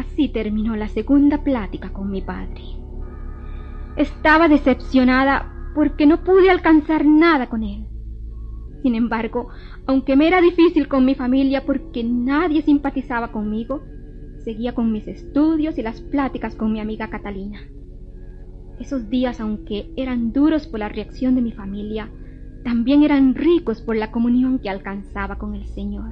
Así terminó la segunda plática con mi padre. Estaba decepcionada porque no pude alcanzar nada con él. Sin embargo, aunque me era difícil con mi familia porque nadie simpatizaba conmigo, seguía con mis estudios y las pláticas con mi amiga Catalina. Esos días, aunque eran duros por la reacción de mi familia, también eran ricos por la comunión que alcanzaba con el Señor.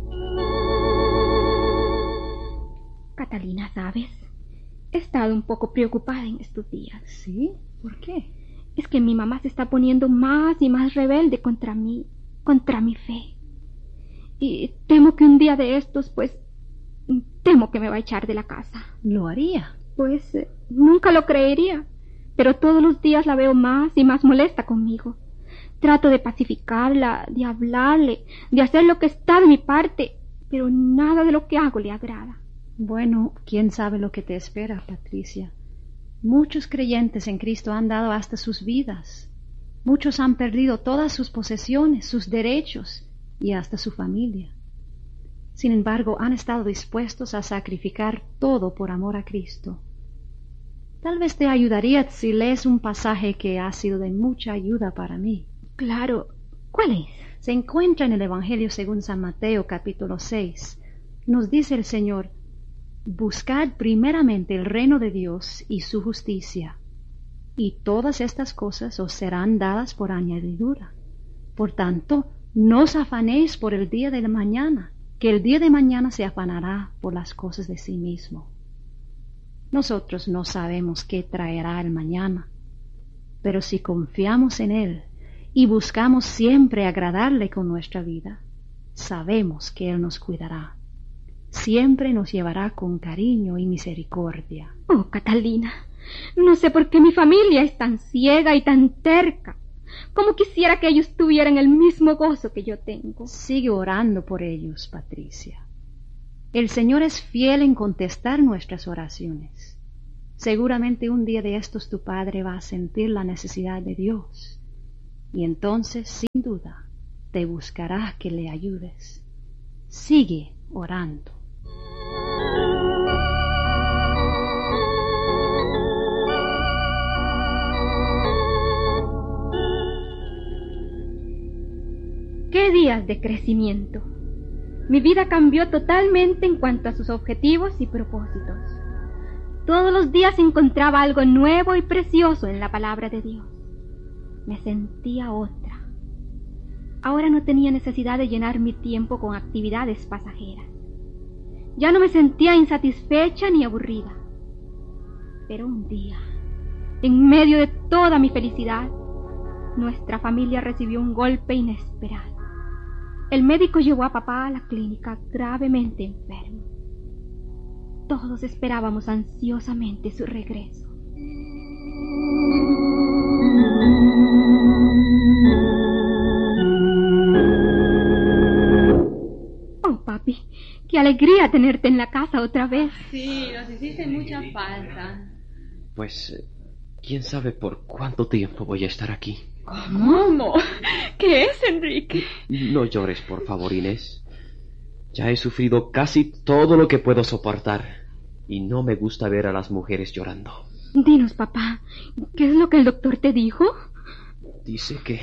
Catalina, ¿sabes? He estado un poco preocupada en estos días. ¿Sí? ¿Por qué? Es que mi mamá se está poniendo más y más rebelde contra mí, contra mi fe. Y temo que un día de estos, temo que me va a echar de la casa. ¿Lo haría? Nunca lo creería, pero todos los días la veo más y más molesta conmigo. Trato de pacificarla, de hablarle, de hacer lo que está de mi parte, pero nada de lo que hago le agrada. Bueno, quién sabe lo que te espera, Patricia. Muchos creyentes en Cristo han dado hasta sus vidas. Muchos han perdido todas sus posesiones, sus derechos y hasta su familia. Sin embargo, han estado dispuestos a sacrificar todo por amor a Cristo. Tal vez te ayudaría si lees un pasaje que ha sido de mucha ayuda para mí. Claro. ¿Cuál es? Se encuentra en el Evangelio según San Mateo, capítulo 6. Nos dice el Señor: buscad primeramente el reino de Dios y su justicia, y todas estas cosas os serán dadas por añadidura. Por tanto, no os afanéis por el día de la mañana, que el día de mañana se afanará por las cosas de sí mismo. Nosotros no sabemos qué traerá el mañana, pero si confiamos en Él y buscamos siempre agradarle con nuestra vida, sabemos que Él nos cuidará. Siempre nos llevará con cariño y misericordia. Oh, Catalina, no sé por qué mi familia es tan ciega y tan terca. Como quisiera que ellos tuvieran el mismo gozo que yo tengo. Sigue orando por ellos, Patricia. El Señor es fiel en contestar nuestras oraciones. Seguramente un día de estos tu padre va a sentir la necesidad de Dios, y entonces, sin duda, te buscará que le ayudes. Sigue orando. ¡Qué días de crecimiento! Mi vida cambió totalmente en cuanto a sus objetivos y propósitos. Todos los días encontraba algo nuevo y precioso en la palabra de Dios. Me sentía otra. Ahora no tenía necesidad de llenar mi tiempo con actividades pasajeras. Ya no me sentía insatisfecha ni aburrida. Pero un día, en medio de toda mi felicidad, nuestra familia recibió un golpe inesperado. El médico llevó a papá a la clínica gravemente enfermo. Todos esperábamos ansiosamente su regreso. Oh, papi, qué alegría tenerte en la casa otra vez. Sí, nos hiciste mucha falta. Pues, quién sabe por cuánto tiempo voy a estar aquí. ¿Cómo? ¿Qué es, Enrique? No llores, por favor, Inés. Ya he sufrido casi todo lo que puedo soportar, y no me gusta ver a las mujeres llorando. Dinos, papá, ¿qué es lo que el doctor te dijo? Dice que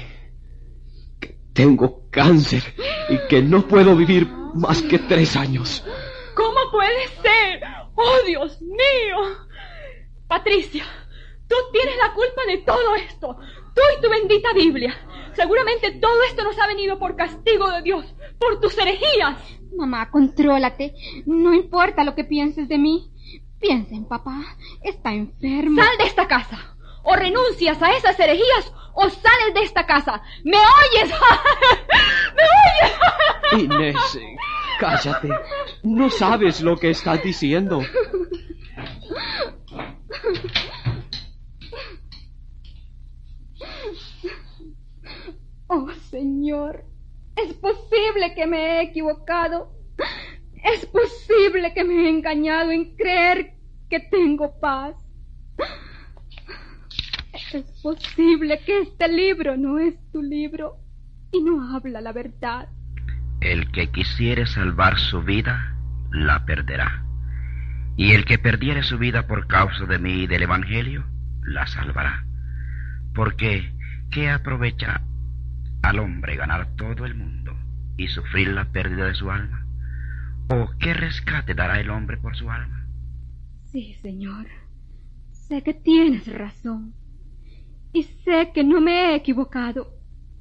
tengo cáncer y que no puedo vivir más que 3 años. ¿Cómo puede ser? ¡Oh, Dios mío! Patricia, tú tienes la culpa de todo esto. Tú y tu bendita Biblia. Seguramente todo esto nos ha venido por castigo de Dios, por tus herejías. Mamá, contrólate. No importa lo que pienses de mí. Piensa en papá. Está enfermo. Sal de esta casa. O renuncias a esas herejías o sales de esta casa. ¿Me oyes? ¿Me oyes? Inés, cállate. No sabes lo que estás diciendo. Oh, Señor, es posible que me he equivocado. Es posible que me he engañado en creer que tengo paz. Es posible que este libro no es tu libro y no habla la verdad. El que quisiere salvar su vida, la perderá. y el que perdiere su vida por causa de mí y del Evangelio, la salvará. Porque, ¿qué aprovecha al hombre ganar todo el mundo y sufrir la pérdida de su alma? ¿O qué rescate dará el hombre por su alma? Sí, Señor. Sé que tienes razón. Y sé que no me he equivocado.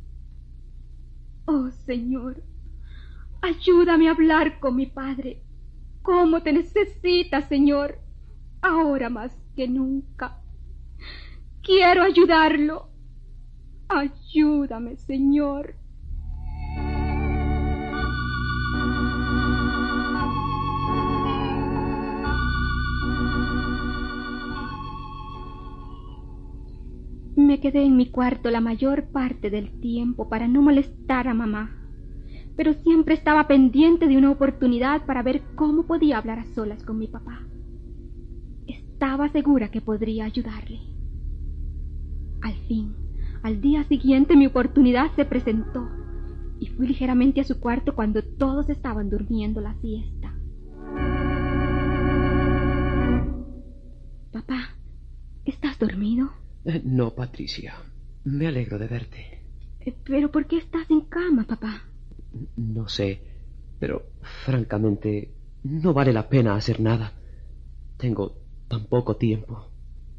Oh, Señor, ayúdame a hablar con mi padre. ¿Cómo te necesita, Señor? Ahora más que nunca. Quiero ayudarlo. Ayúdame, Señor. Me quedé en mi cuarto la mayor parte del tiempo para no molestar a mamá, pero siempre estaba pendiente de una oportunidad para ver cómo podía hablar a solas con mi papá. Estaba segura que podría ayudarle. Al fin, al día siguiente mi oportunidad se presentó y fui ligeramente a su cuarto cuando todos estaban durmiendo la siesta. Papá, ¿estás dormido? No, Patricia. Me alegro de verte. ¿Pero por qué estás en cama, papá? No sé, pero francamente no vale la pena hacer nada. Tengo tan poco tiempo.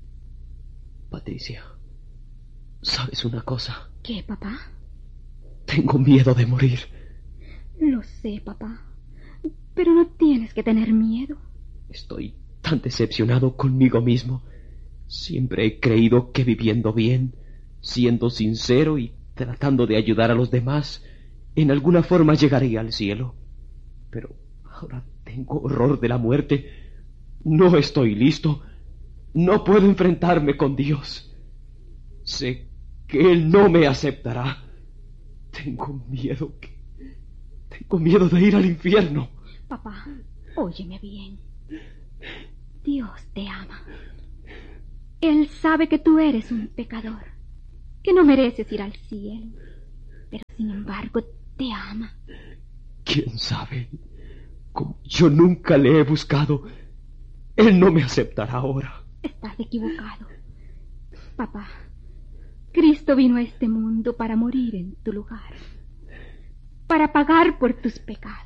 Patricia, ¿sabes una cosa? ¿Qué, papá? Tengo miedo de morir. Lo sé, papá, pero no tienes que tener miedo. Estoy tan decepcionado conmigo mismo. Siempre he creído que viviendo bien, siendo sincero y tratando de ayudar a los demás, en alguna forma llegaría al cielo. Pero ahora tengo horror de la muerte. No estoy listo. No puedo enfrentarme con Dios. Sé que Él no me aceptará. Tengo miedo de ir al infierno. Papá, óyeme bien. Dios te ama. Él sabe que tú eres un pecador, que no mereces ir al cielo, pero sin embargo te ama. ¿Quién sabe? Como yo nunca le he buscado, Él no me aceptará ahora. Estás equivocado. Papá, Cristo vino a este mundo para morir en tu lugar, para pagar por tus pecados.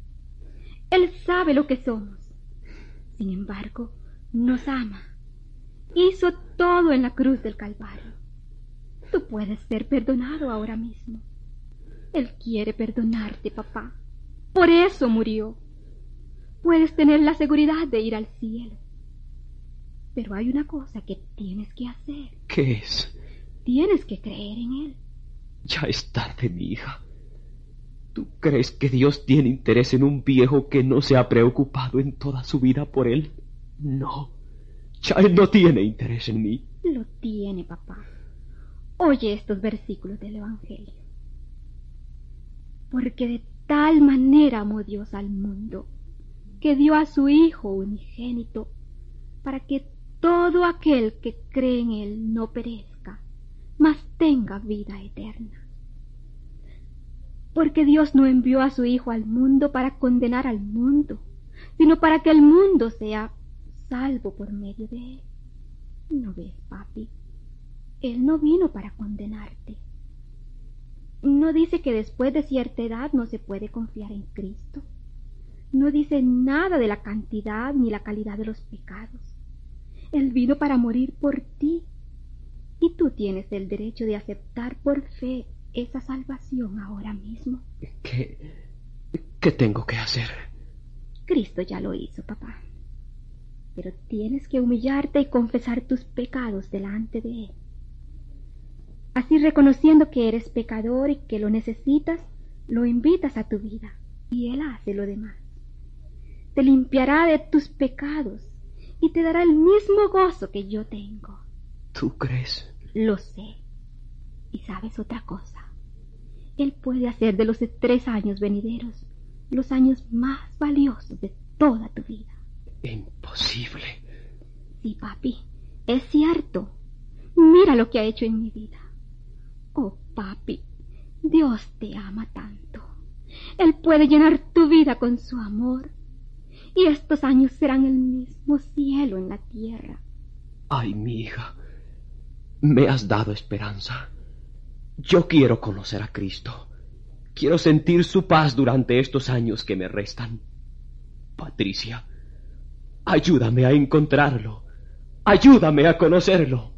Él sabe lo que somos. Sin embargo, nos ama. Hizo todo en la cruz del Calvario. Tú puedes ser perdonado ahora mismo. Él quiere perdonarte, papá. Por eso murió. Puedes tener la seguridad de ir al cielo. Pero hay una cosa que tienes que hacer. ¿Qué es? Tienes que creer en Él. Ya es tarde, mi hija. ¿Tú crees que Dios tiene interés en un viejo que no se ha preocupado en toda su vida por Él? No. Ya Él no tiene interés en mí. Lo tiene, papá. Oye estos versículos del Evangelio. Porque de tal manera amó Dios al mundo, que dio a su Hijo unigénito, para que todo aquel que cree en Él no perezca, mas tenga vida eterna. Porque Dios no envió a su Hijo al mundo para condenar al mundo, sino para que el mundo sea salvo por medio de Él. ¿No ves, papi? Él no vino para condenarte. No dice que después de cierta edad no se puede confiar en Cristo. No dice nada de la cantidad ni la calidad de los pecados. Él vino para morir por ti. Y tú tienes el derecho de aceptar por fe esa salvación ahora mismo. ¿Qué tengo que hacer? Cristo ya lo hizo, papá. Pero tienes que humillarte y confesar tus pecados delante de Él. Así, reconociendo que eres pecador y que lo necesitas, lo invitas a tu vida y Él hace lo demás. Te limpiará de tus pecados y te dará el mismo gozo que yo tengo. ¿Tú crees? Lo sé. Y sabes otra cosa. Él puede hacer de los 3 años venideros los años más valiosos de toda tu vida. Imposible. Sí, papi, es cierto. Mira lo que ha hecho en mi vida. Oh, papi, Dios te ama tanto. Él puede llenar tu vida con su amor y estos años serán el mismo cielo en la tierra. Ay, mi hija, me has dado esperanza. Yo quiero conocer a Cristo. Quiero sentir su paz durante estos años que me restan. Patricia, ayúdame a encontrarlo. Ayúdame a conocerlo.